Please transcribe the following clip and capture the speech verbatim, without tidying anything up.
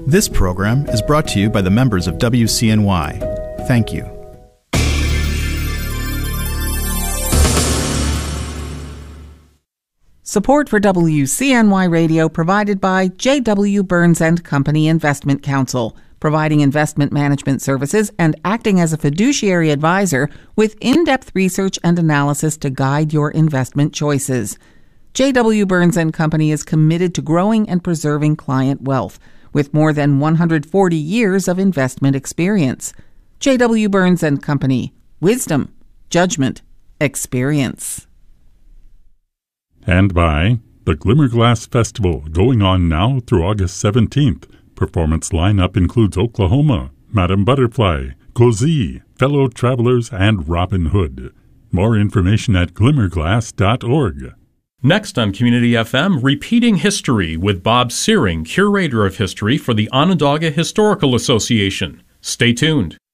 This program is brought to you by the members of W C N Y. Thank you. Support for W C N Y Radio provided by J W. Burns and Company Investment Counsel, providing investment management services and acting as a fiduciary advisor with in-depth research and analysis to guide your investment choices. J W. Burns and Company is committed to growing and preserving client wealth with more than one hundred forty years of investment experience. J W. Burns and Company. Wisdom, judgment, experience. And by the Glimmerglass Festival, going on now through August seventeenth. Performance lineup includes Oklahoma, Madame Butterfly, Cozy, Fellow Travelers, and Robin Hood. More information at glimmerglass dot org. Next on Community F M, Repeating History with Bob Searing, Curator of History for the Onondaga Historical Association. Stay tuned.